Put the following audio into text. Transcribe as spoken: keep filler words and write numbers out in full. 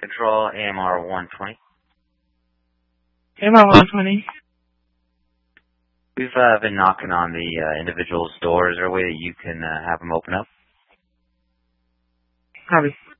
Control A M R one twenty. A M R one twenty. We've uh, been knocking on the uh, individual's door. Is there a way that you can uh, have them open up? Copy.